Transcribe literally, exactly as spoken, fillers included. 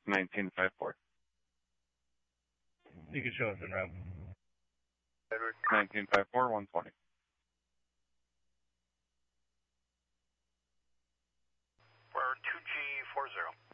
nineteen five four. You can show us in route. nineteen five four, one twenty. We're two G four zero.